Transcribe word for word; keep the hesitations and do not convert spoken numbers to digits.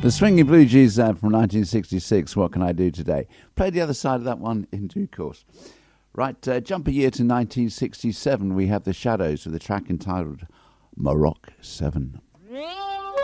The Swinging Blue Jeans uh, from nineteen sixty-six, What Can I Do Today? Played the other side of that one in due course. Right, uh, jump a year to nineteen sixty-seven, we have The Shadows with a track entitled Maroc seven.